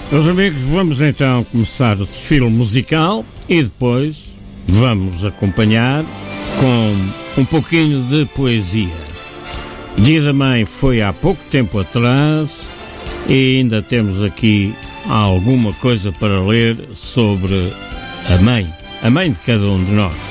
Meus amigos, vamos então começar o desfile musical e depois vamos acompanhar com um pouquinho de poesia. Dia da Mãe foi há pouco tempo atrás e ainda temos aqui alguma coisa para ler sobre a mãe de cada um de nós.